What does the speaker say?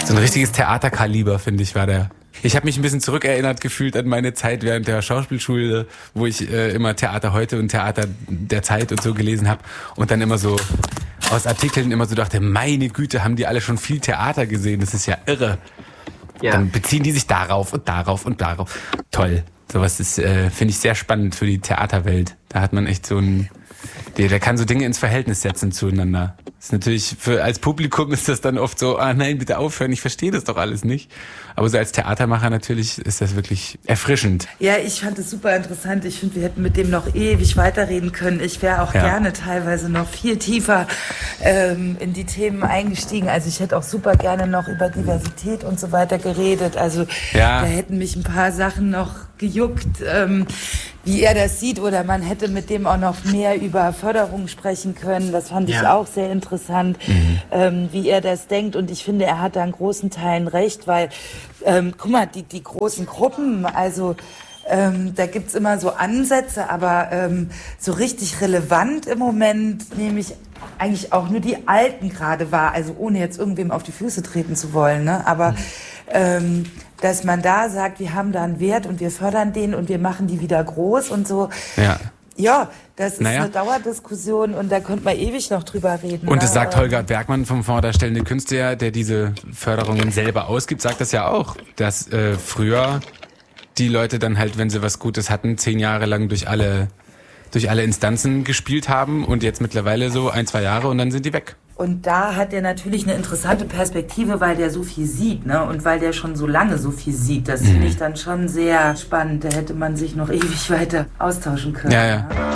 So ein richtiges Theaterkaliber, finde ich, war der. Ich habe mich ein bisschen zurückerinnert gefühlt an meine Zeit während der Schauspielschule, wo ich immer Theater heute und Theater der Zeit und so gelesen habe und dann immer so aus Artikeln immer so dachte, meine Güte, haben die alle schon viel Theater gesehen, das ist ja irre. Ja. Dann beziehen die sich darauf und darauf und darauf. Toll. Sowas ist, finde ich, sehr spannend für die Theaterwelt. Da hat man echt so ein... Der kann so Dinge ins Verhältnis setzen zueinander. Das ist natürlich, als Publikum ist das dann oft so, nein, bitte aufhören, ich verstehe das doch alles nicht. Aber so als Theatermacher natürlich ist das wirklich erfrischend. Ja, ich fand es super interessant. Ich finde, wir hätten mit dem noch ewig weiterreden können. Ich wäre auch gerne teilweise noch viel tiefer in die Themen eingestiegen. Also ich hätte auch super gerne noch über Diversität und so weiter geredet. Also da hätten mich ein paar Sachen noch gejuckt, wie er das sieht, oder man hätte mit dem auch noch mehr über Förderung sprechen können. Das fand ich auch sehr interessant, wie er das denkt. Und ich finde, er hat da in großen Teilen recht, weil, guck mal, die großen Gruppen, also da gibt's immer so Ansätze, aber so richtig relevant im Moment nehme ich eigentlich auch nur die Alten gerade wahr, also ohne jetzt irgendwem auf die Füße treten zu wollen, ne? Aber dass man da sagt, wir haben da einen Wert und wir fördern den und wir machen die wieder groß und so. Ja, das ist eine Dauerdiskussion und da könnte man ewig noch drüber reden. Und das sagt Holger Bergmann vom Fonds Darstellende Künste, der diese Förderungen selber ausgibt, sagt das ja auch, dass früher die Leute dann halt, wenn sie was Gutes hatten, 10 Jahre lang durch alle Instanzen gespielt haben und jetzt mittlerweile so 1-2 Jahre und dann sind die weg. Und da hat er natürlich eine interessante Perspektive, weil der so viel sieht, ne? Und weil der schon so lange so viel sieht. Das finde ich dann schon sehr spannend. Da hätte man sich noch ewig weiter austauschen können. Ja.